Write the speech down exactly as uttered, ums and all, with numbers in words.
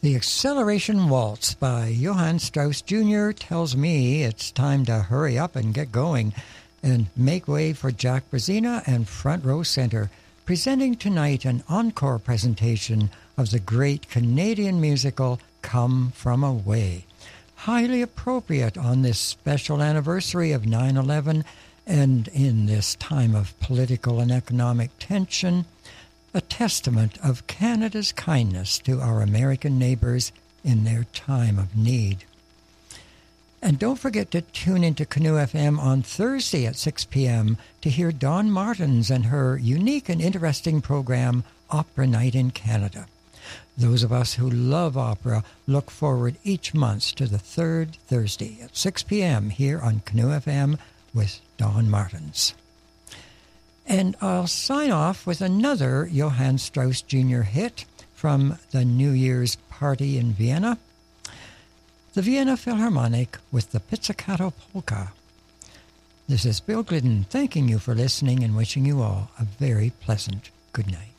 The Acceleration Waltz by Johann Strauss Junior tells me it's time to hurry up and get going and make way for Jack Brazina and Front Row Center, presenting tonight an encore presentation of the great Canadian musical Come From Away. Highly appropriate on this special anniversary of nine eleven and in this time of political and economic tension, a testament of Canada's kindness to our American neighbors in their time of need. And don't forget to tune into Canoe F M on Thursday at six p.m. to hear Dawn Martins and her unique and interesting program, Opera Night in Canada. Those of us who love opera look forward each month to the third Thursday at six p.m. here on Canoe F M with Dawn Martins. And I'll sign off with another Johann Strauss Junior hit from the New Year's party in Vienna, the Vienna Philharmonic with the Pizzicato Polka. This is Bill Glidden thanking you for listening and wishing you all a very pleasant good night.